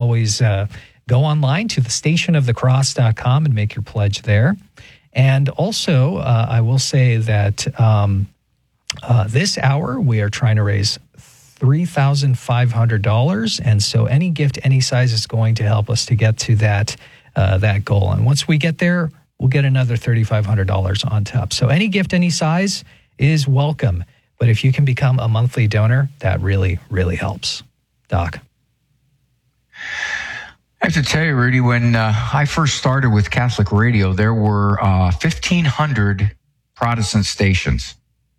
always go online to thestationofthecross.com and make your pledge there. And also, I will say that this hour we are trying to raise $3,500, and so any gift, any size, is going to help us to get to that goal. And once we get there, we'll get another $3,500 on top. So any gift, any size is welcome. But if you can become a monthly donor, that really, really helps. Doc. I have to tell you, Rudy, when I first started with Catholic radio, there were 1,500 Protestant stations.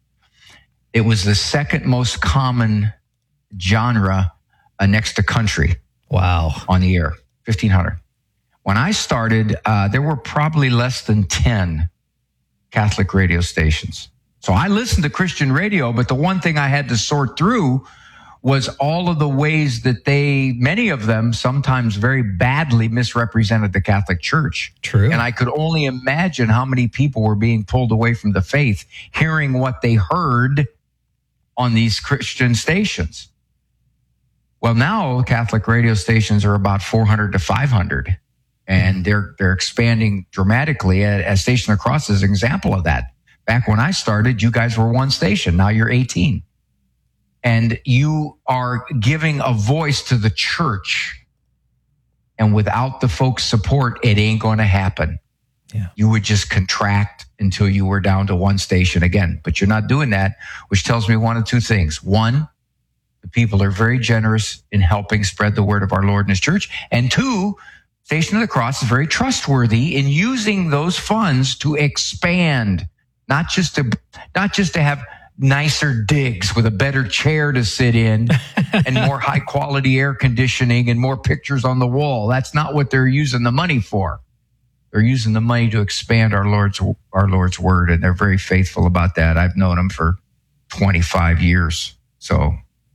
It was the second most common genre next to country. Wow. On the air, 1,500. When I started, there were probably less than 10 Catholic radio stations. So I listened to Christian radio, but the one thing I had to sort through was all of the ways that many of them sometimes very badly misrepresented the Catholic Church. True. And I could only imagine how many people were being pulled away from the faith, hearing what they heard on these Christian stations. Well, now Catholic radio stations are about 400 to 500, and they're expanding dramatically. A Station of the Cross is an example of that. Back when I started, you guys were one station. Now you're 18. And you are giving a voice to the church. And without the folks' support, it ain't going to happen. Yeah. You would just contract until you were down to one station again. But you're not doing that, which tells me one of two things. One, the people are very generous in helping spread the word of our Lord and his church. And two, Station of the Cross is very trustworthy in using those funds to expand, not just to have nicer digs with a better chair to sit in and more high quality air conditioning and more pictures on the wall. That's not what they're using the money for. They're using the money to expand our Lord's word, and they're very faithful about that. I've known them for 25 years. So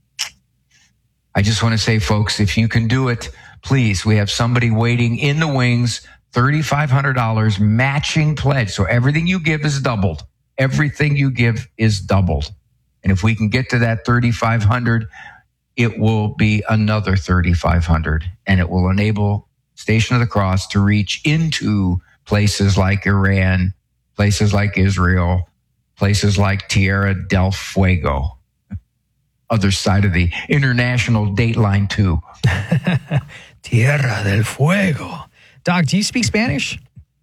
I just want to say, folks, if you can do it, please, we have somebody waiting in the wings, $3,500 matching pledge. So everything you give is doubled. Everything you give is doubled. And if we can get to that 3,500, it will be another 3,500. And it will enable Station of the Cross to reach into places like Iran, places like Israel, places like Tierra del Fuego, other side of the international date line too. Tierra del Fuego. Doc, do you speak Spanish?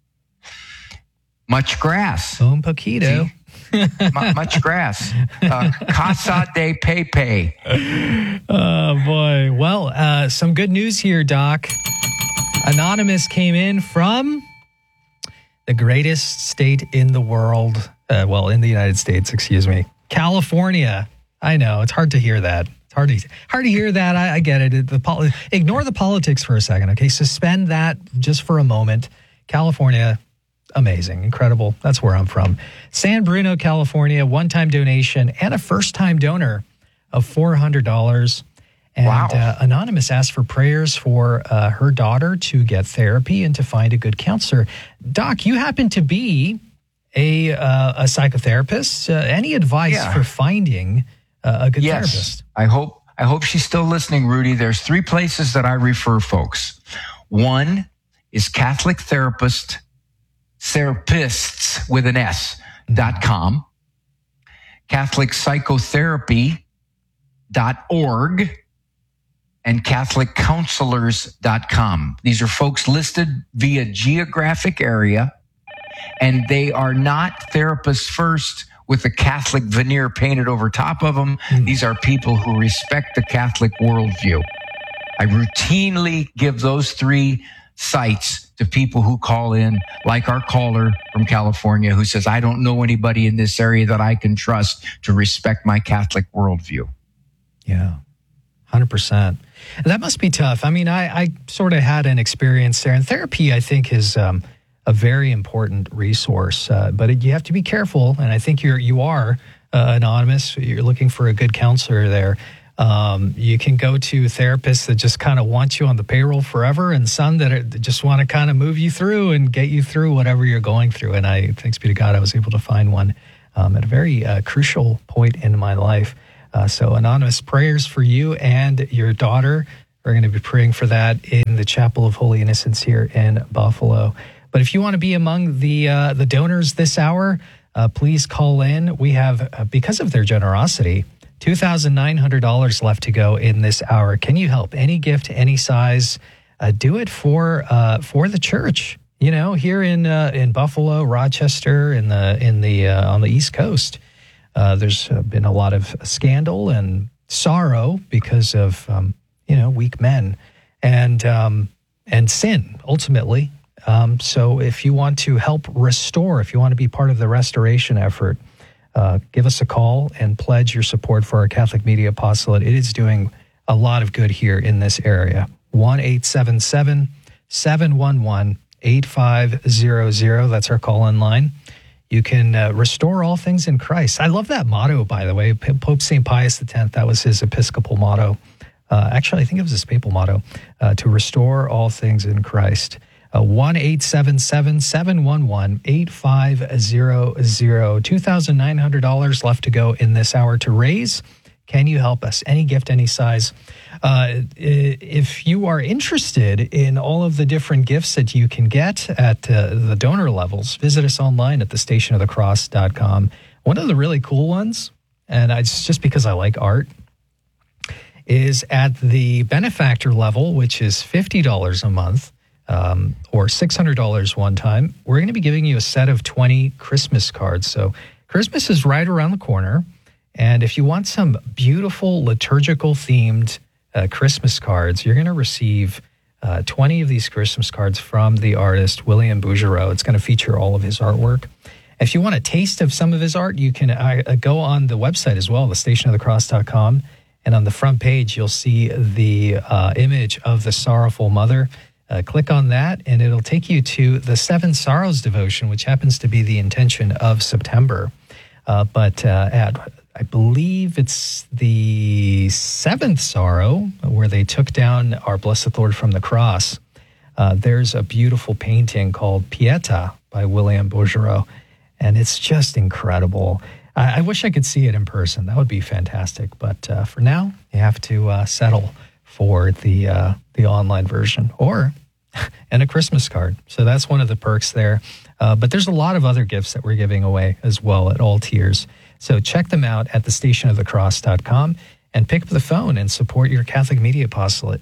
Much grass. Un poquito. Much grass. Casa de Pepe. Oh, boy. Well, some good news here, Doc. Anonymous came in from the greatest state in the world. In the United States, California. I know, it's hard to hear that. It's hard to hear that. I get it. Ignore the politics for a second, okay? Suspend that just for a moment. California, amazing, incredible. That's where I'm from. San Bruno, California, one-time donation and a first-time donor of $400. And wow. Anonymous asked for prayers for her daughter to get therapy and to find a good counselor. Doc, you happen to be a psychotherapist. Any advice for finding a good therapist? I hope she's still listening, Rudy. There's 3 places that I refer folks. One is Catholic Therapists with an S.com, CatholicPsychotherapy.org, and CatholicCounselors.com. These are folks listed via geographic area, and they are not therapists first with a Catholic veneer painted over top of them. These are people who respect the Catholic worldview. I routinely give those 3 sites to people who call in, like our caller from California who says, I don't know anybody in this area that I can trust to respect my Catholic worldview. Yeah, 100%. That must be tough. I mean, I sort of had an experience there, and therapy, I think, is a very important resource, but you have to be careful, and I think you are anonymous. You're looking for a good counselor there. You can go to therapists that just kind of want you on the payroll forever, and some that just want to kind of move you through and get you through whatever you're going through. And thanks be to God, I was able to find one at a very crucial point in my life. So anonymous, prayers for you and your daughter. We're going to be praying for that in the Chapel of Holy Innocents here in Buffalo. But if you want to be among the donors this hour, please call in. We have, because of their generosity, $2,900 left to go in this hour. Can you help? Any gift, any size, do it for the church. You know, here in Buffalo, Rochester, on the East Coast, there's been a lot of scandal and sorrow because of weak men and sin ultimately. So if you want to help restore, if you want to be part of the restoration effort, give us a call and pledge your support for our Catholic Media Apostolate. It is doing a lot of good here in this area. 1-877-711-8500. That's our call-in line. You can restore all things in Christ. I love that motto, by the way. Pope St. Pius X, that was his episcopal motto. Actually, I think it was his papal motto, to restore all things in Christ. 1-877-711-8500. $2,900 left to go in this hour to raise. Can you help us? Any gift, any size. If you are interested in all of the different gifts that you can get at the donor levels, visit us online at thestationofthecross.com. One of the really cool ones, and it's just because I like art, is at the benefactor level, which is $50 a month. Or $600 one time. We're going to be giving you a set of 20 Christmas cards. So Christmas is right around the corner. And if you want some beautiful liturgical themed Christmas cards, you're going to receive 20 of these Christmas cards from the artist William Bouguereau. It's going to feature all of his artwork. If you want a taste of some of his art, you can go on the website as well, thestationofthecross.com. And on the front page, you'll see the image of the Sorrowful Mother. Click on that, and it'll take you to the Seven Sorrows devotion, which happens to be the intention of September. But at, I believe it's the seventh sorrow, where they took down our Blessed Lord from the cross, there's a beautiful painting called Pietà by William Bouguereau, and it's just incredible. I wish I could see it in person. That would be fantastic. But for now, you have to settle for the online version and a Christmas card. So that's one of the perks there. But there's a lot of other gifts that we're giving away as well at all tiers. So check them out at thestationofthecross.com and pick up the phone and support your Catholic Media Apostolate.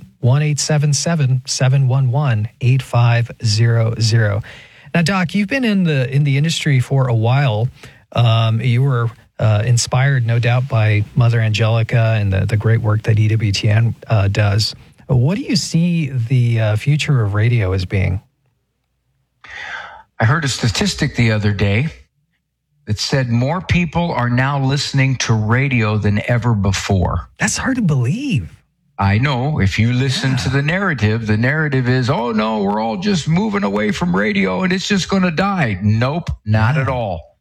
1-877-711-8500. Now, Doc, you've been in the industry for a while. You were inspired, no doubt, by Mother Angelica and the great work that EWTN does. What do you see the future of radio as being? I heard a statistic the other day that said more people are now listening to radio than ever before. That's hard to believe. I know. If you listen to the narrative is, oh, no, we're all just moving away from radio and it's just going to die. Nope, not at all.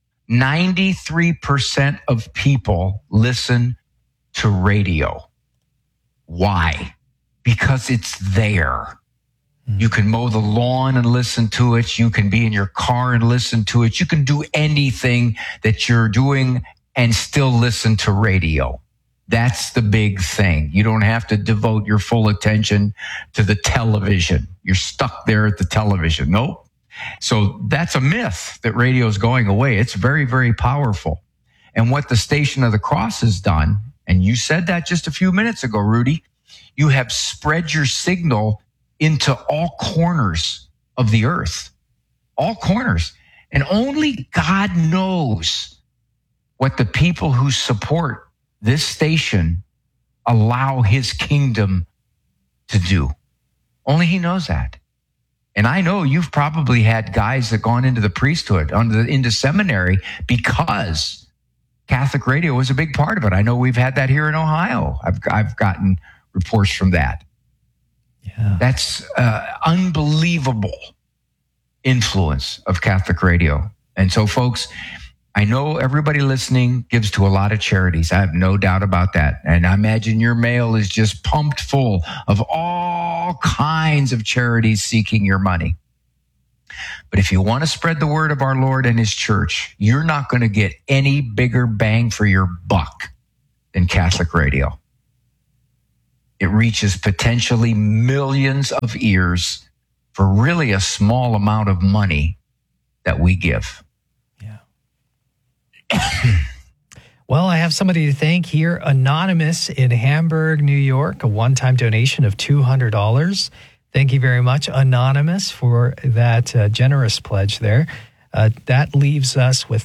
93% of people listen to radio. Why? Because it's there. You can mow the lawn and listen to it. You can be in your car and listen to it. You can do anything that you're doing and still listen to radio. That's the big thing. You don't have to devote your full attention to the television. You're stuck there at the television. Nope. So that's a myth that radio is going away. It's very, very powerful. And what the Station of the Cross has done, and you said that just a few minutes ago, Rudy, you have spread your signal into all corners of the earth, all corners. And only God knows what the people who support this station allow his kingdom to do. Only he knows that. And I know you've probably had guys that gone into the priesthood, into seminary, because Catholic radio was a big part of it. I know we've had that here in Ohio. I've gotten reports from that. Yeah. That's unbelievable influence of Catholic radio. And so, folks, I know everybody listening gives to a lot of charities. I have no doubt about that. And I imagine your mail is just pumped full of all kinds of charities seeking your money. But if you want to spread the word of our Lord and his church, you're not going to get any bigger bang for your buck than Catholic radio. it reaches potentially millions of ears for really a small amount of money that we give. Yeah. Well, I have somebody to thank here. Anonymous in Hamburg, New York, a one-time donation of $200. Thank you very much, Anonymous, for that generous pledge there. That leaves us with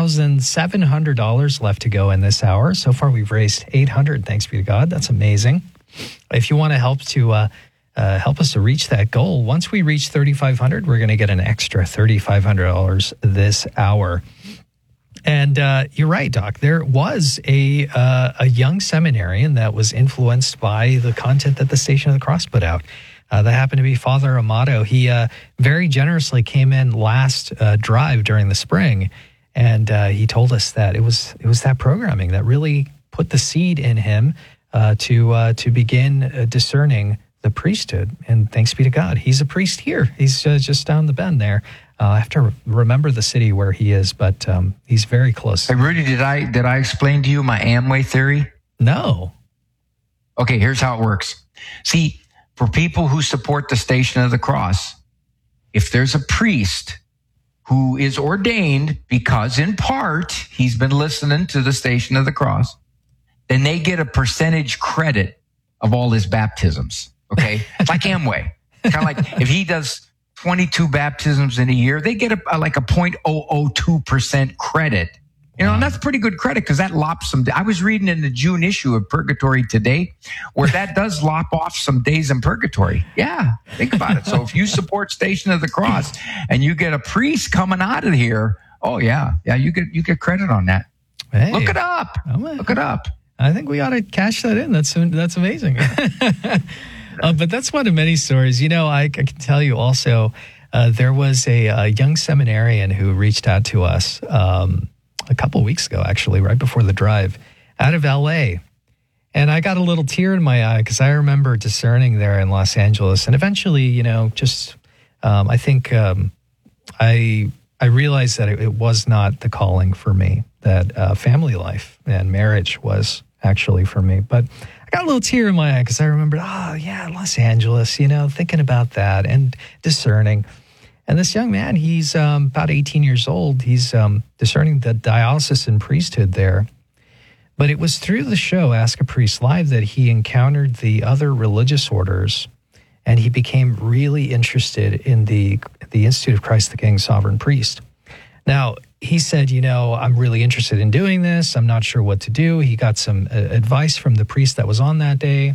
$2,700 left to go in this hour. So far, we've raised $800. Thanks be to God. That's amazing. If you want to help us to reach that goal, once we reach $3,500, we're going to get an extra $3,500 this hour. And you're right, Doc. There was a young seminarian that was influenced by the content that the Station of the Cross put out. That happened to be Father Amato. He very generously came in last drive during the spring, and he told us that it was that programming that really put the seed in him to begin discerning the priesthood. And thanks be to God, he's a priest here. He's just down the bend there. I have to remember the city where he is, but he's very close. Hey, Rudy, did I explain to you my Amway theory? No. Okay, here's how it works. See, for people who support the Station of the Cross, if there's a priest who is ordained because in part he's been listening to the Station of the Cross, then they get a percentage credit of all his baptisms. Okay? It's like Amway. Kind of like if he does 22 baptisms in a year, they get like a 0.002% credit. You know, and that's pretty good credit because that lops some. I was reading in the June issue of Purgatory Today where that does lop off some days in purgatory. Yeah, think about it. So if you support Station of the Cross and you get a priest coming out of here, oh yeah, you get credit on that. Hey, look it up. Look it up. I think we ought to cash that in. That's amazing. But that's one of many stories. You know, I can tell you also, there was a young seminarian who reached out to us a couple of weeks ago, actually, right before the drive, out of L.A. And I got a little tear in my eye because I remember discerning there in Los Angeles. And eventually, you know, just I think I realized that it was not the calling for me, that family life and marriage was actually for me. But I got a little tear in my eye because I remembered, Los Angeles, you know, thinking about that and discerning. And this young man, he's about 18 years old. He's discerning the diocesan priesthood there. But it was through the show, Ask a Priest Live, that he encountered the other religious orders, and he became really interested in the Institute of Christ the King, Sovereign Priest. Now, he said, you know, I'm really interested in doing this. I'm not sure what to do. He got some advice from the priest that was on that day.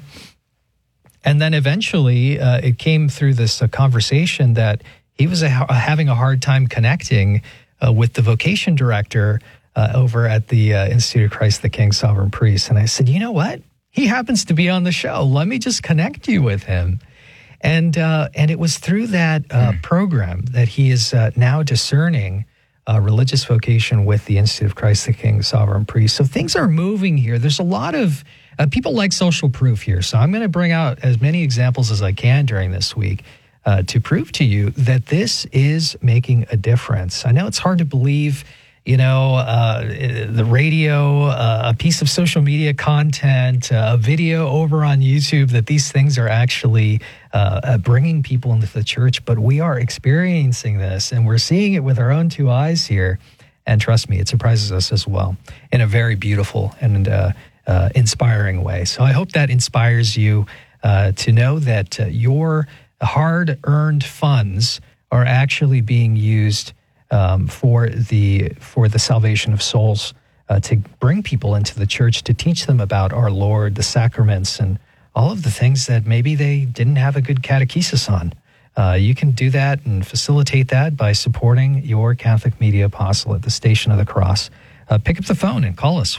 And then eventually it came through this conversation that he was having a hard time connecting with the vocation director over at the Institute of Christ the King, Sovereign Priest. And I said, you know what? He happens to be on the show. Let me just connect you with him. And it was through that program that he is now discerning religious vocation with the Institute of Christ the King, Sovereign Priest. So things are moving here. There's a lot of people like social proof here. So I'm going to bring out as many examples as I can during this week to prove to you that this is making a difference. I know it's hard to believe, you know, the radio, a piece of social media content, a video over on YouTube, that these things are actually bringing people into the church. But we are experiencing this, and we're seeing it with our own two eyes here. And trust me, it surprises us as well in a very beautiful and inspiring way. So I hope that inspires you to know that your hard-earned funds are actually being used for the salvation of souls, to bring people into the church, to teach them about our Lord, the sacraments, and all of the things that maybe they didn't have a good catechesis on. You can do that and facilitate that by supporting your Catholic Media Apostle at the Station of the Cross. Pick up the phone and call us,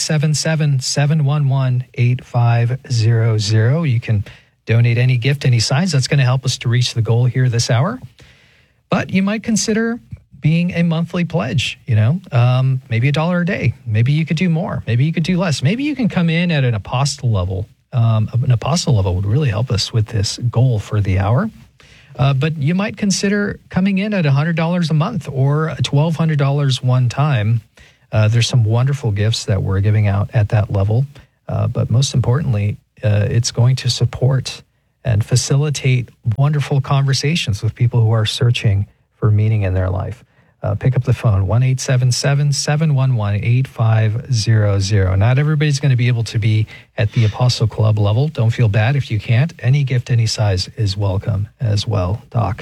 1-877-711-8500. You can donate any gift, any size. That's going to help us to reach the goal here this hour. But you might consider being a monthly pledge, you know, maybe $1 a day. Maybe you could do more. Maybe you could do less. Maybe you can come in at an apostle level. An apostle level would really help us with this goal for the hour. But you might consider coming in at $100 a month or $1,200 one time. There's some wonderful gifts that we're giving out at that level. But most importantly, it's going to support and facilitate wonderful conversations with people who are searching for meaning in their life. Pick up the phone, 1-877-711-8500. Not everybody's going to be able to be at the Apostle Club level. Don't feel bad if you can't. Any gift, any size is welcome as well, Doc.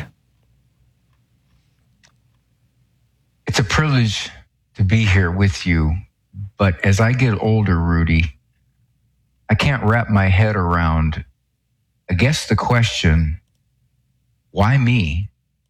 It's a privilege to be here with you. But as I get older, Rudy, I can't wrap my head around, I guess, the question, why me?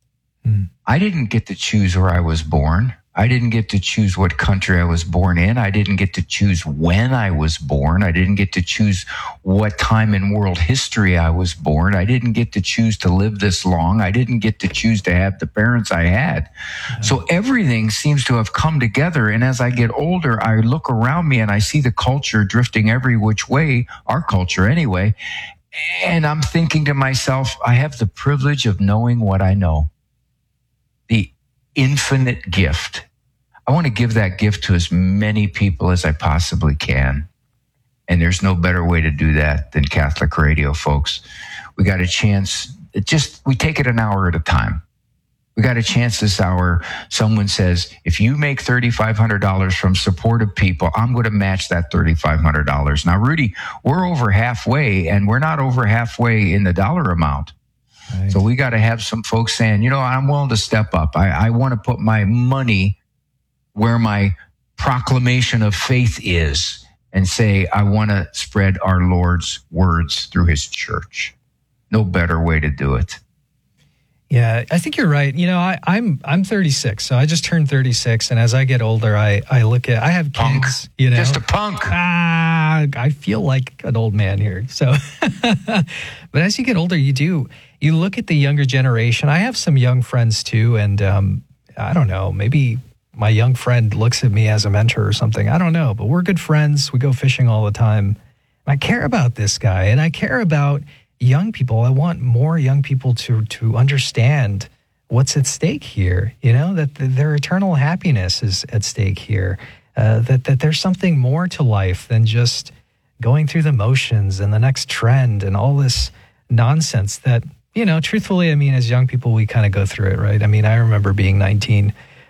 I didn't get to choose where I was born. I didn't get to choose what country I was born in. I didn't get to choose when I was born. I didn't get to choose what time in world history I was born. I didn't get to choose to live this long. I didn't get to choose to have the parents I had. So everything seems to have come together. And as I get older, I look around me and I see the culture drifting every which way, our culture anyway. And I'm thinking to myself, I have the privilege of knowing what I know. The infinite gift. I want to give that gift to as many people as I possibly can. And there's no better way to do that than Catholic radio, folks. We got a chance. We take it an hour at a time. We got a chance this hour. Someone says, if you make $3,500 from supportive people, I'm going to match that $3,500. Now, Rudy, we're over halfway, and we're not over halfway in the dollar amount. Right. So we got to have some folks saying, I'm willing to step up. I want to put my money where my proclamation of faith is and say, I want to spread our Lord's words through his church. No better way to do it. Yeah, I think you're right. I'm 36, so I just turned 36, and as I get older, I have kids. Punk. Just a punk. I feel like an old man here. So, but as you get older, you look at the younger generation. I have some young friends too, and I don't know, maybe my young friend looks at me as a mentor or something. I don't know, but we're good friends. We go fishing all the time. I care about this guy, and I care about young people. I want more young people to understand what's at stake here, that their eternal happiness is at stake here, that there's something more to life than just going through the motions and the next trend and all this nonsense that, truthfully, as young people, we kind of go through it, right? I remember being 19,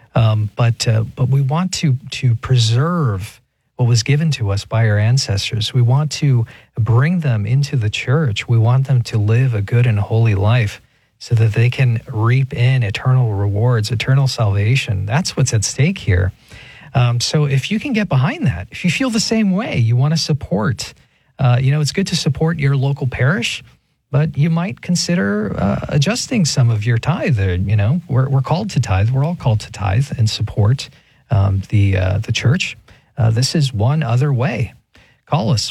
but we want to preserve what was given to us by our ancestors. We want to bring them into the church. We want them to live a good and holy life so that they can reap in eternal rewards, eternal salvation. That's what's at stake here. So if you can get behind that, if you feel the same way, you want to support, it's good to support your local parish, but you might consider adjusting some of your tithe. We're called to tithe. We're all called to tithe and support the church. This is one other way. Call us,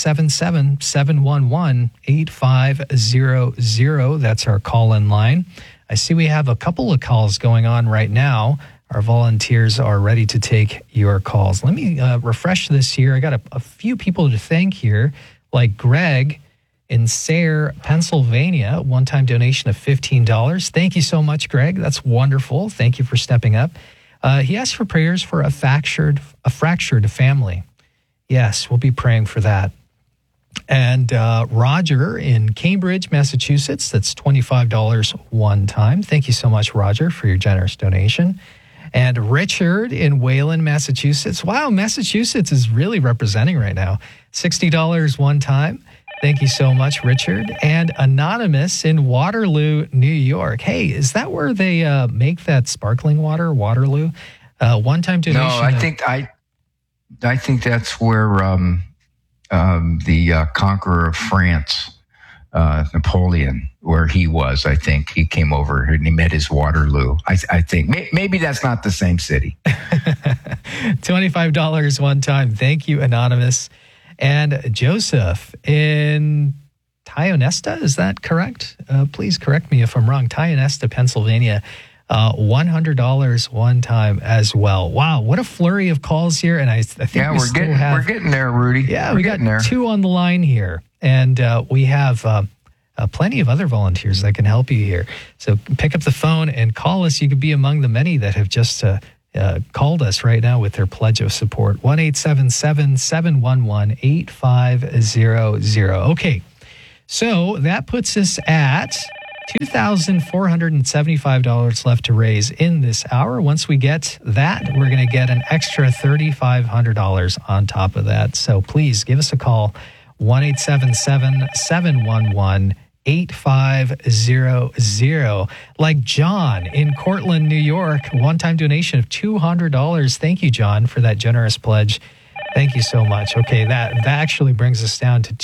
1-877-711-8500. That's our call-in line. I see we have a couple of calls going on right now. Our volunteers are ready to take your calls. Let me refresh this here. I got a few people to thank here, like Greg in Sayre, Pennsylvania, one-time donation of $15. Thank you so much, Greg. That's wonderful. Thank you for stepping up. He asked for prayers for a fractured family. Yes, we'll be praying for that. And Roger in Cambridge, Massachusetts, that's $25 one time. Thank you so much, Roger, for your generous donation. And Richard in Wayland, Massachusetts. Wow, Massachusetts is really representing right now. $60 one time. Thank you so much, Richard. And Anonymous in Waterloo, New York. Hey, is that where they make that sparkling water, Waterloo? One-time donation. No, I think that's where the conqueror of France, Napoleon, where he was. I think he came over and he met his Waterloo. I think maybe that's not the same city. $25 one time. Thank you, Anonymous. And Joseph in Tionesta, is that correct? Please correct me if I'm wrong. Tionesta, Pennsylvania, $100 one time as well. Wow, what a flurry of calls here. And I think we're getting there, Rudy. Yeah, we got two on the line here. And we have plenty of other volunteers that can help you here. So pick up the phone and call us. You could be among the many that have just called us right now with their pledge of support. 1-877-711-8500. Okay, so that puts us at $2,475 left to raise in this hour. Once we get that, we're going to get an extra $3,500 on top of that. So please give us a call, 1-877-711-8500. Like John in Cortland, New York, one-time donation of $200. Thank you, John, for that generous pledge. Thank you so much. Okay, that actually brings us down to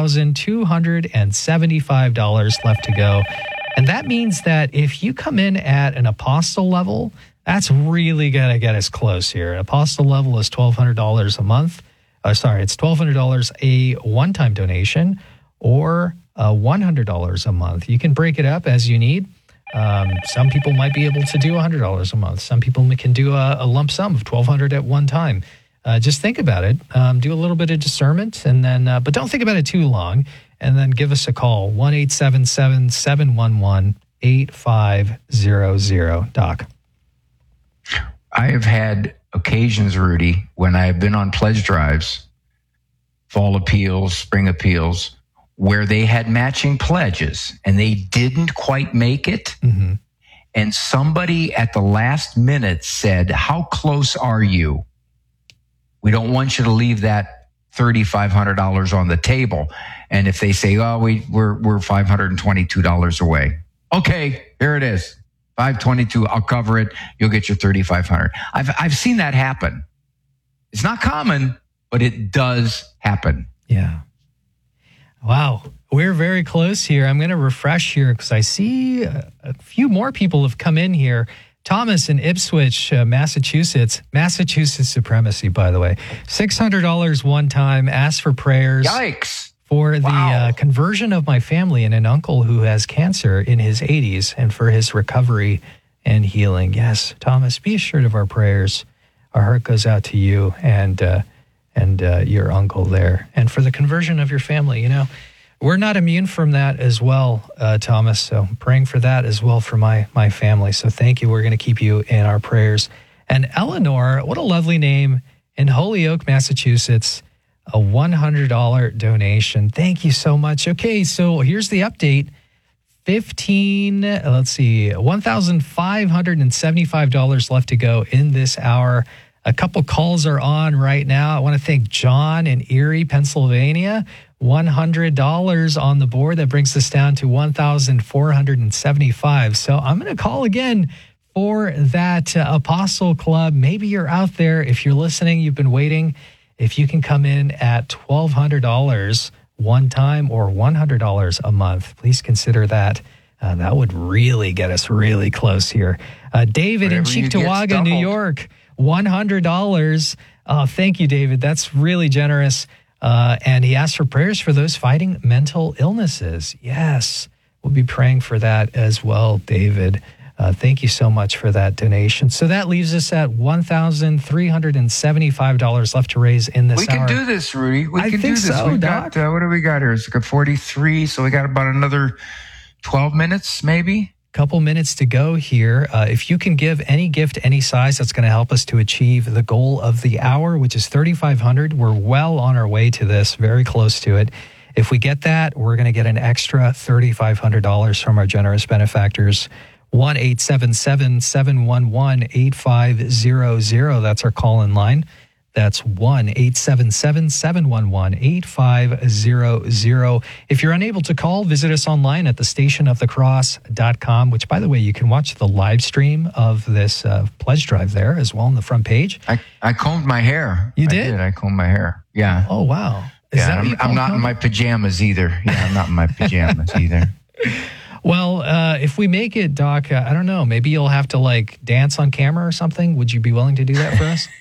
$2,275 left to go. And that means that if you come in at an apostle level, that's really going to get us close here. An apostle level is $1,200 a month. It's $1,200 a one-time donation or $100 a month. You can break it up as you need. Some people might be able to do $100 a month. Some people can do a lump sum of $1,200 at one time. Just think about it. Do a little bit of discernment, and then, but don't think about it too long. And then give us a call, 1-877-711-8500. Doc. I have had occasions, Rudy, when I have been on pledge drives, fall appeals, spring appeals, where they had matching pledges and they didn't quite make it. Mm-hmm. And somebody at the last minute said, "How close are you? We don't want you to leave that $3,500 on the table." And if they say, "Oh, we're $522 away." Okay, here it is. $522. I'll cover it. You'll get your $3,500. I've seen that happen. It's not common, but it does happen. Yeah. Wow. We're very close here. I'm going to refresh here because I see a few more people have come in here. Thomas in Ipswich, Massachusetts supremacy, by the way. $600 one time, asked for prayers. Yikes. For the conversion of my family and an uncle who has cancer in his 80s and for his recovery and healing. Yes, Thomas, be assured of our prayers. Our heart goes out to you and your uncle there. And for the conversion of your family, we're not immune from that as well, Thomas. So praying for that as well for my family. So thank you. We're going to keep you in our prayers. And Eleanor, what a lovely name, in Holyoke, Massachusetts, a $100 donation. Thank you so much. Okay, so here's the update. $1,575 left to go in this hour. A couple calls are on right now. I want to thank John in Erie, Pennsylvania. $100 on the board. That brings us down to $1,475. So I'm going to call again for that Apostle Club. Maybe you're out there. If you're listening, you've been waiting. If you can come in at $1,200 one time or $100 a month, please consider that. That would really get us really close here. David in Cheektowaga, New York, $100. Thank you, David. That's really generous. And he asked for prayers for those fighting mental illnesses. Yes, we'll be praying for that as well, David. Thank you so much for that donation. So that leaves us at $1,375 left to raise in this hour. We can do this, Rudy. We can do this. So, Doc. What do we got here? It's got 43, so we got about another 12 minutes, maybe? Couple minutes to go here. If you can give any gift, any size, that's going to help us to achieve the goal of the hour, which is $3,500. We're well on our way to this, very close to it. If we get that, we're going to get an extra $3,500 from our generous benefactors. 1-877-711-8500. That's our call-in line. That's 1-877-711-8500. If you're unable to call, visit us online at thestationofthecross.com, which, by the way, you can watch the live stream of this pledge drive there as well on the front page. I combed my hair. You did? I combed my hair. Yeah. Oh, wow. I'm not in my pajamas either. Yeah, I'm not in my pajamas either. Well, if we make it, Doc, I don't know. Maybe you'll have to dance on camera or something. Would you be willing to do that for us?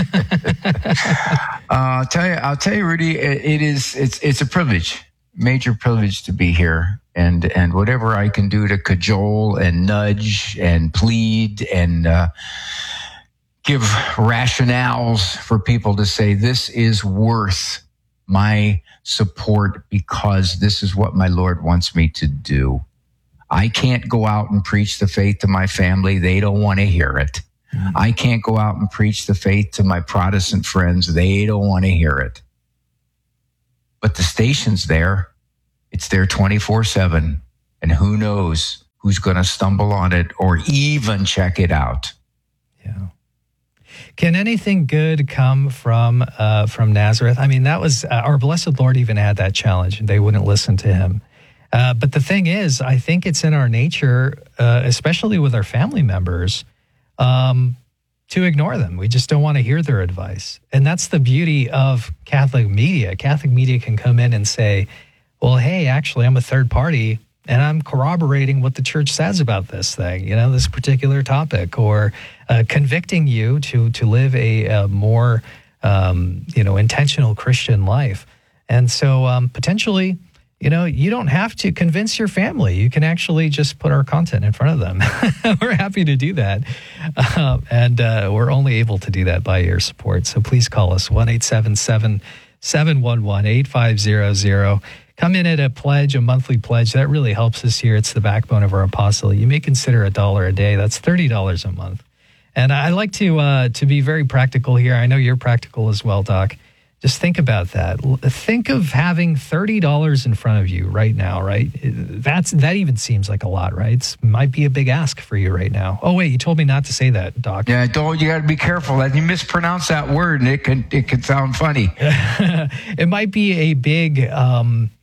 I'll tell you, Rudy. It's a privilege, major privilege to be here, and whatever I can do to cajole and nudge and plead and give rationales for people to say this is worth my support because this is what my Lord wants me to do. I can't go out and preach the faith to my family. They don't want to hear it. I can't go out and preach the faith to my Protestant friends. They don't want to hear it. But the station's there. It's there 24/7. And who knows who's going to stumble on it or even check it out. Yeah. Can anything good come from Nazareth? I mean, that was our blessed Lord even had that challenge, and they wouldn't listen to him. But the thing is, I think it's in our nature, especially with our family members, to ignore them. We just don't want to hear their advice. And that's the beauty of Catholic media. Catholic media can come in and say, well, hey, actually, I'm a third party, and I'm corroborating what the church says about this thing, this particular topic, or convicting you to live a more, intentional Christian life. And so potentially, you don't have to convince your family. You can actually just put our content in front of them. We're happy to do that. And we're only able to do that by your support. So please call us 1-877-711-8500. Come in at a monthly pledge. That really helps us here. It's the backbone of our apostolate. You may consider $1 a day. That's $30 a month. And I like to be very practical here. I know you're practical as well, Doc. Just think about that. Think of having $30 in front of you right now, right? That even seems like a lot, right? It might be a big ask for you right now. Oh, wait, you told me not to say that, Doc. Yeah, you got to be careful. You mispronounce that word, and it can sound funny. It might be a big amount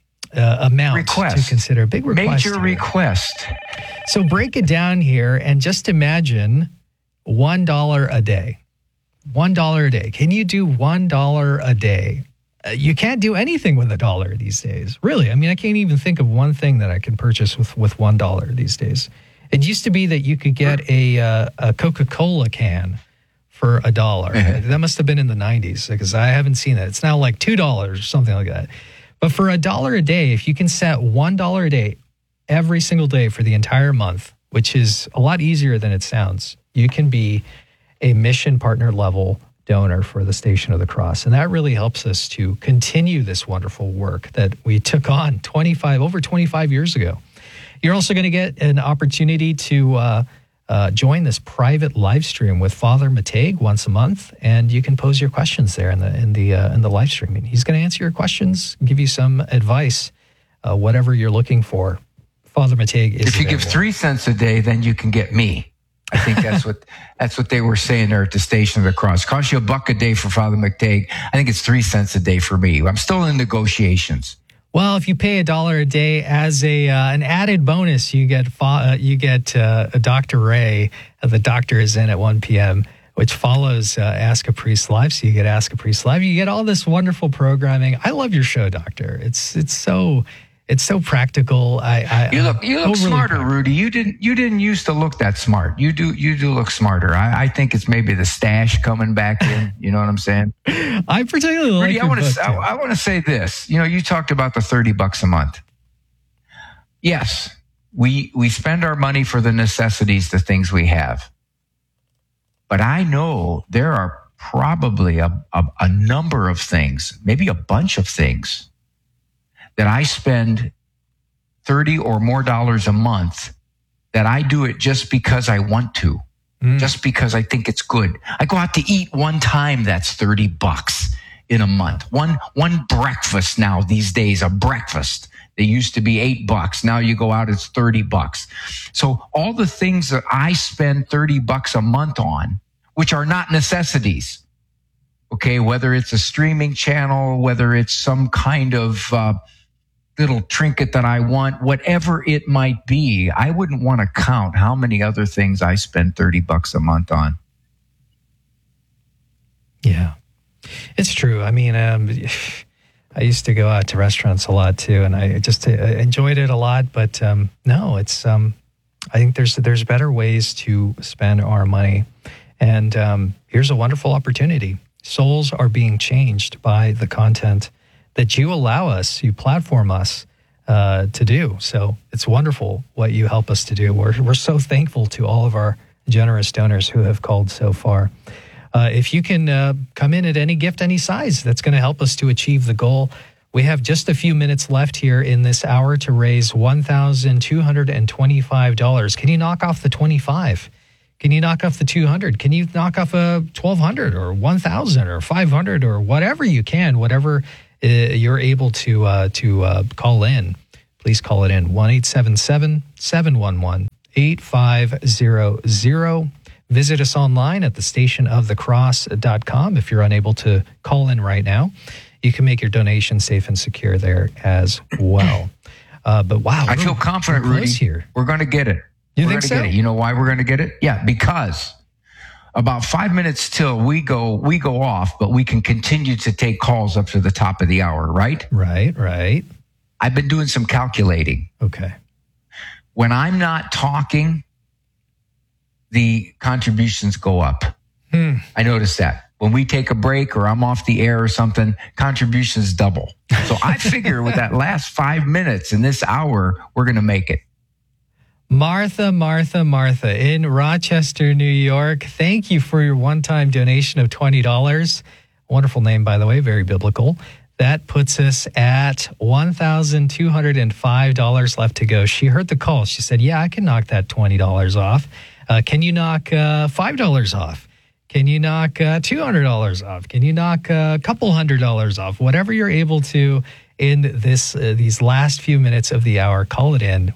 to consider. A big request. Major request. So break it down here and just imagine $1 a day. $1 a day. Can you do $1 a day? You can't do anything with $1 these days. Really. I mean, I can't even think of one thing that I can purchase with $1 these days. It used to be that you could get a Coca-Cola can for $1. That must have been in the 90s because I haven't seen that. It's now like $2 or something like that. But for $1 a day, if you can set $1 a day every single day for the entire month, which is a lot easier than it sounds, you can be a mission partner level donor for the Station of the Cross. And that really helps us to continue this wonderful work that we took on over 25 years ago. You're also going to get an opportunity to join this private live stream with Father Mateg once a month, and you can pose your questions there in the live streaming. He's going to answer your questions, give you some advice, whatever you're looking for. Father Mateg is If you give 3 cents a day, then you can get me. I think that's what they were saying there at the Station of the Cross. It costs you $1 a day for Father McTague. I think it's 3 cents a day for me. I'm still in negotiations. Well, if you pay $1 a day as an added bonus, you get Dr. Ray. The doctor is in at 1 p.m., which follows Ask a Priest Live. So you get Ask a Priest Live. You get all this wonderful programming. I love your show, Doctor. It's so practical. You look smarter, Rudy. You didn't used to look that smart. You do look smarter. I think it's maybe the stash coming back in. You know what I'm saying? I particularly like Rudy, I want to say this. You talked about the $30 a month. Yes, we spend our money for the necessities, the things we have. But I know there are probably a number of things, maybe a bunch of things, that I spend $30 or more a month, that I do it just because I want to, just because I think it's good. I go out to eat one time, that's $30 in a month. One breakfast now these days, a breakfast. They used to be $8. Now you go out, it's $30. So all the things that I spend $30 a month on, which are not necessities, okay, whether it's a streaming channel, whether it's some kind of little trinket that I want, whatever it might be, I wouldn't want to count how many other things I spend $30 a month on. Yeah, it's true. I mean, I used to go out to restaurants a lot too, and I just enjoyed it a lot. But no, it's I think there's better ways to spend our money, and here's a wonderful opportunity. Souls are being changed by the content that you allow us, you platform us to do. So it's wonderful what you help us to do. We're so thankful to all of our generous donors who have called so far. If you can come in at any gift, any size, that's going to help us to achieve the goal. We have just a few minutes left here in this hour to raise $1,225. Can you knock off the 25? Can you knock off the 200? Can you knock off a 1,200 or 1,000 or 500 or whatever you can, whatever you're able to call in? Please call it in 1-877-711-8500. Visit us online at thestationofthecross.com. If you're unable to call in right now, you can make your donation safe and secure there as well. But wow, I feel confident, Rudy. Here. We're going to get it. You think so? Get it. You know why we're going to get it? Yeah, because about 5 minutes till we go off, but we can continue to take calls up to the top of the hour, right? Right. I've been doing some calculating. Okay. When I'm not talking, the contributions go up. I noticed that. When we take a break or I'm off the air or something, contributions double. So I figure with that last 5 minutes in this hour, we're going to make it. Martha in Rochester, New York. Thank you for your one-time donation of $20. Wonderful name, by the way, very biblical. That puts us at $1,205 left to go. She heard the call. She said, yeah, I can knock that $20 off. Can you knock $5 off? Can you knock $200 off? Can you knock a couple $100 off? Whatever you're able to in these last few minutes of the hour, call it in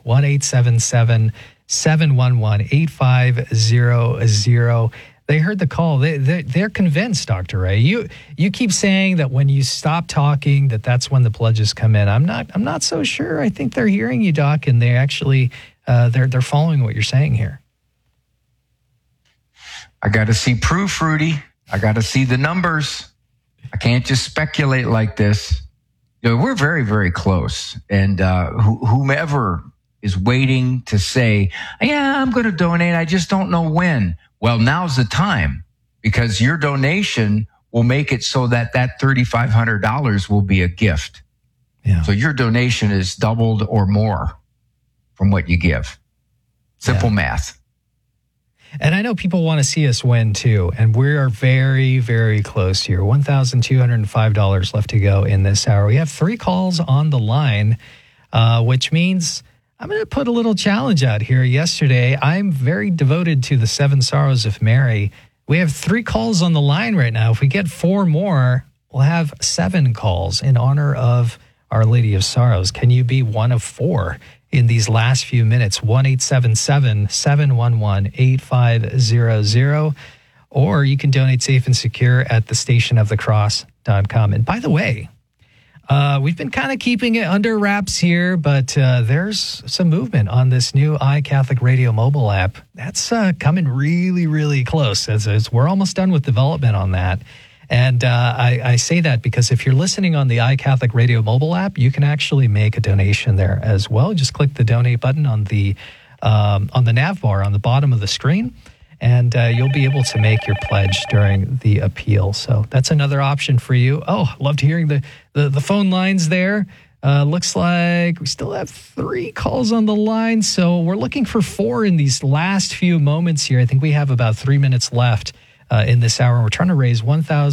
1-877-711-8500. They heard the call. They're convinced, Dr. Ray. You keep saying that when you stop talking, that's when the pledges come in. I'm not so sure. I think they're hearing you, Doc, and they actually they're following what you're saying here. I got to see proof, Rudy. I got to see the numbers. I can't just speculate like this. We're very, very close. And whomever is waiting to say, yeah, I'm going to donate, I just don't know when. Well, now's the time, because your donation will make it so that $3,500 will be a gift. Yeah. So your donation is doubled or more from what you give. Simple math. And I know people want to see us win too. And we are very, very close here. $1,205 left to go in this hour. We have 3 calls on the line, which means I'm going to put a little challenge out here. Yesterday, I'm very devoted to the 7 Sorrows of Mary. We have 3 calls on the line right now. If we get 4 more, we'll have 7 calls in honor of Our Lady of Sorrows. Can you be one of 4? In these last few minutes? 1-877-711-8500. Or you can donate safe and secure at thestationofthecross.com. And by the way, we've been kind of keeping it under wraps here, but there's some movement on this new iCatholic Radio mobile app. That's coming really, really close. As we're almost done with development on that. And I say that because if you're listening on the iCatholic Radio mobile app, you can actually make a donation there as well. Just click the donate button on the nav bar on the bottom of the screen, and you'll be able to make your pledge during the appeal. So that's another option for you. Oh, loved hearing the phone lines there. Looks like we still have 3 calls on the line, so we're looking for 4 in these last few moments here. I think we have about 3 minutes left in this hour. We're trying to raise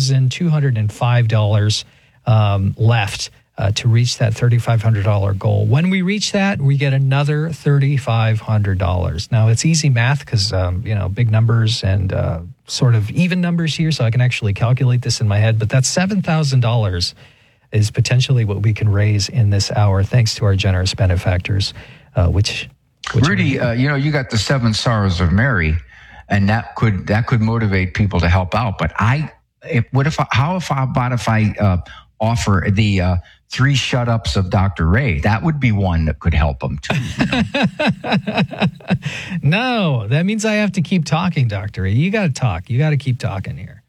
$1,205 left to reach that $3,500 goal. When we reach that, we get another $3,500. Now, it's easy math because, big numbers and sort of even numbers here, so I can actually calculate this in my head. But that's $7,000 is potentially what we can raise in this hour, thanks to our generous benefactors, which Rudy, you got the 7 Sorrows of Mary. And that could motivate people to help out. But how about if I offer the 3 shut-ups of Dr. Ray? That would be one that could help them too. No, that means I have to keep talking, Dr. Ray. You got to talk. You got to keep talking here.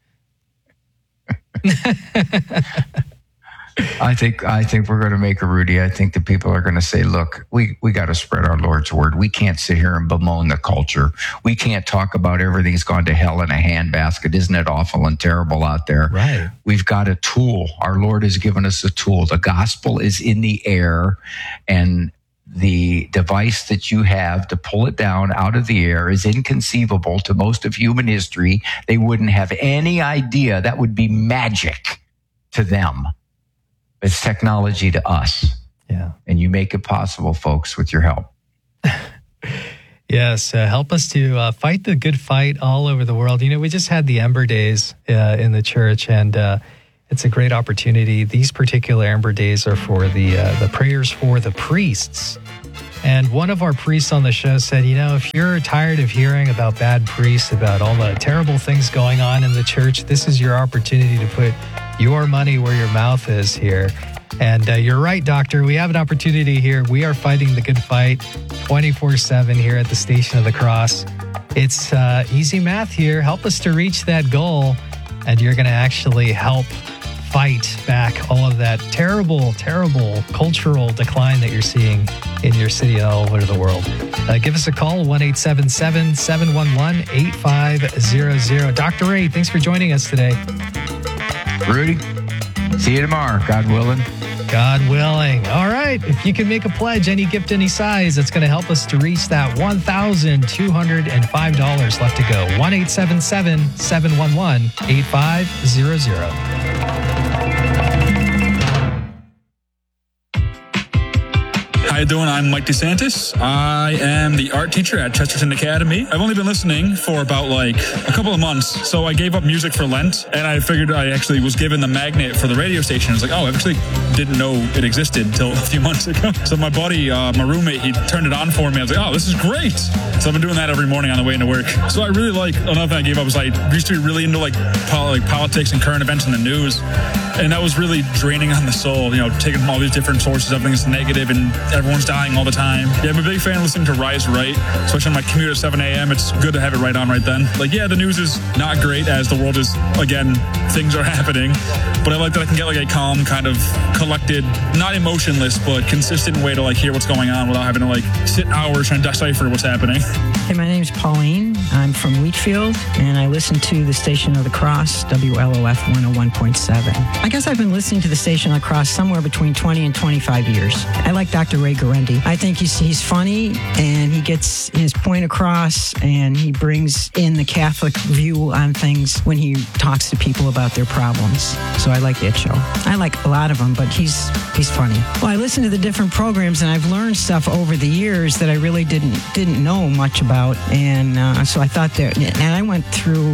I think we're going to make a Rudy. I think the people are going to say, look, we got to spread our Lord's word. We can't sit here and bemoan the culture. We can't talk about everything's gone to hell in a handbasket. Isn't it awful and terrible out there? Right. We've got a tool. Our Lord has given us a tool. The gospel is in the air, and the device that you have to pull it down out of the air is inconceivable to most of human history. They wouldn't have any idea. That would be magic to them. It's technology to us. Yeah. And you make it possible, folks, with your help. Yes, help us to fight the good fight all over the world. We just had the Ember Days in the church, and it's a great opportunity. These particular Ember Days are for the prayers for the priests. And one of our priests on the show said, if you're tired of hearing about bad priests, about all the terrible things going on in the church, this is your opportunity to put your money where your mouth is here. And you're right, Doctor. We have an opportunity here. We are fighting the good fight 24/7 here at the Station of the Cross. It's easy math here. Help us to reach that goal, and you're going to actually help fight back all of that terrible, terrible cultural decline that you're seeing in your city and all over the world. Give us a call, 1-877-711-8500. Dr. Ray, thanks for joining us today. Rudy, see you tomorrow, God willing. God willing. All right. If you can make a pledge, any gift, any size, that's going to help us to reach that $1,205 left to go. 1-877-711-8500. How you doing? I'm Mike DeSantis. I am the art teacher at Chesterton Academy. I've only been listening for about a couple of months, so I gave up music for Lent, and I figured I actually was given the magnet for the radio station. I was like, I actually didn't know it existed until a few months ago. So my buddy, my roommate, he turned it on for me. I was like, this is great. So I've been doing that every morning on the way into work. So I really another thing I gave up was I used to be really into politics and current events in the news. And that was really draining on the soul, taking from all these different sources, everything's negative and everyone's dying all the time. Yeah, I'm a big fan of listening to Rise Right, especially on my commute at 7 a.m. It's good to have it right on right then. The news is not great as the world is, again, things are happening. But I like that I can get a calm, kind of collected, not emotionless, but consistent way to hear what's going on without having to sit hours trying to decipher what's happening. Hey, my name's Pauline. I'm from Wheatfield, and I listen to the Station of the Cross, WLOF 101.7. I guess I've been listening to the Station of the Cross somewhere between 20 and 25 years. I like Dr. Ray Guarendi. I think he's funny, and he gets his point across, and he brings in the Catholic view on things when he talks to people about their problems. So I like that show. I like a lot of them, but he's funny. Well, I listen to the different programs, and I've learned stuff over the years that I really didn't know much about, and so I thought that, and I went through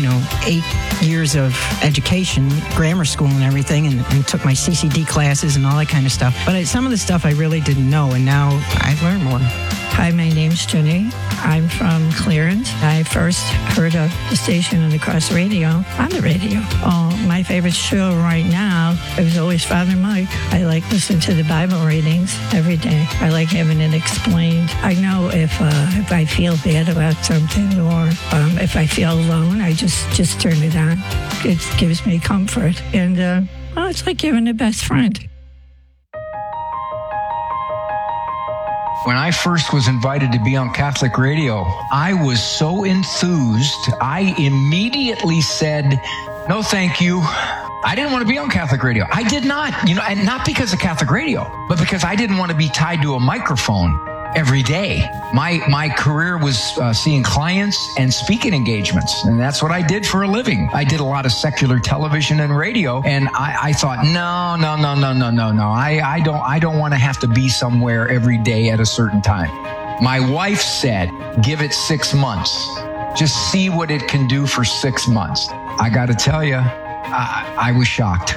8 years of education, grammar school and everything, and took my CCD classes and all that kind of stuff. But some of the stuff I really didn't know, and now I've learned more. Hi, my name's Jenny. I'm from Clarence. I first heard of the Station of the Cross radio on the radio. My favorite show right now is always Father Mike. I like listening to the Bible readings every day. I like having it explained. I know if I feel bad about something or if I feel alone, I just turn it on. It gives me comfort. And it's like having a best friend. When I first was invited to be on Catholic radio, I was so enthused, I immediately said, no, thank you. I didn't want to be on Catholic radio. I did not, and not because of Catholic radio, but because I didn't want to be tied to a microphone every day. My career was seeing clients and speaking engagements, and that's what I did for a living. I did a lot of secular television and radio, and I thought, no. I don't want to have to be somewhere every day at a certain time. My wife said, give it 6 months. Just see what it can do for 6 months. I got to tell you, I was shocked.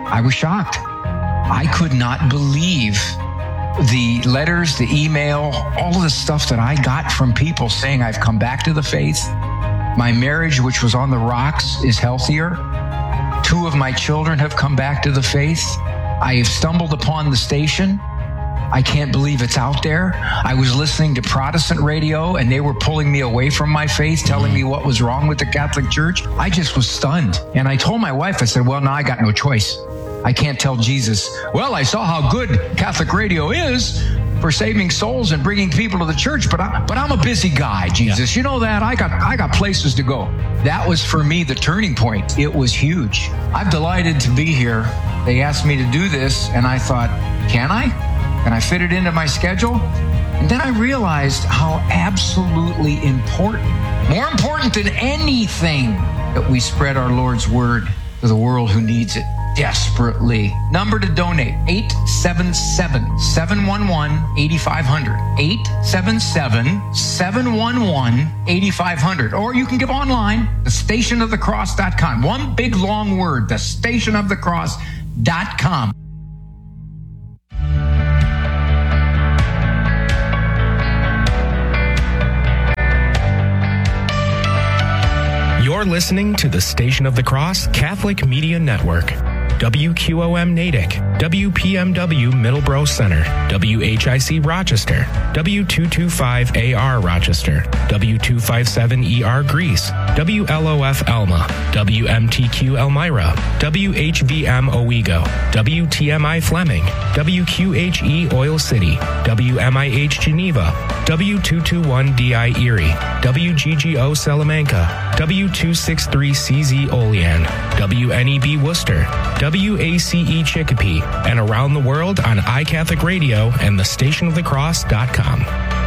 I could not believe the letters, the email, all of the stuff that I got from people saying I've come back to the faith. My marriage, which was on the rocks, is healthier. 2 of my children have come back to the faith. I have stumbled upon the station. I can't believe it's out there. I was listening to Protestant radio, and they were pulling me away from my faith, telling me what was wrong with the Catholic Church. I just was stunned. And I told my wife, I said, well, now I got no choice. I can't tell Jesus, well, I saw how good Catholic radio is for saving souls and bringing people to the church, but I'm a busy guy, Jesus. Yeah. You know that? I got places to go. That was for me the turning point. It was huge. I'm delighted to be here. They asked me to do this, and I thought, can I? Can I fit it into my schedule? And then I realized how absolutely important, more important than anything, that we spread our Lord's word to the world who needs it. desperately. Number to donate, 877-711-8500. 877-711-8500. Or you can give online, thestationofthecross.com. One big long word, thestationofthecross.com. You're listening to the Station of the Cross Catholic Media Network. WQOM Natick, WPMW Middleborough Center, WHIC Rochester, W225AR Rochester, W257ER Greece, WLOF Elma, WMTQ Elmira, WHVM Owego, WTMI Fleming, WQHE Oil City, WMIH Geneva, W221DI Erie, WGGO Salamanca, W263CZ Olean, WNEB Worcester, WACE Chicopee, and around the world on iCatholic Radio and thestationofthecross.com.